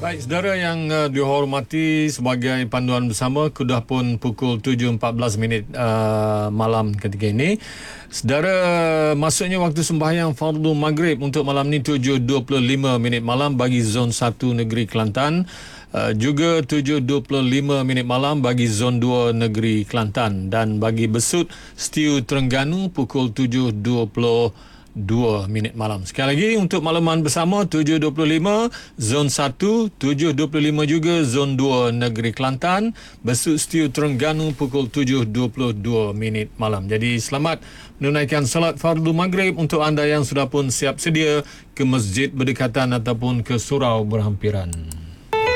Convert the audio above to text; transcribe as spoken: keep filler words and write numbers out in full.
Baik, saudara yang uh, dihormati, sebagai panduan bersama, sudah pun pukul tujuh empat belas minit uh, malam ketika ini. Saudara, masuknya waktu sembahyang fardu maghrib untuk malam ni tujuh dua puluh lima minit malam bagi zon satu negeri Kelantan. Uh, juga tujuh dua puluh lima minit malam bagi zon dua negeri Kelantan. Dan bagi Besut, Stiu Terengganu pukul tujuh dua puluh dua minit malam. Sekali lagi untuk makluman bersama, tujuh dua puluh lima zon satu, tujuh dua puluh lima juga zon dua negeri Kelantan. Besut Stiu Terengganu pukul tujuh dua puluh dua minit malam. Jadi selamat menunaikan salat fardu maghrib untuk anda yang sudah pun siap sedia ke masjid berdekatan ataupun ke surau berhampiran.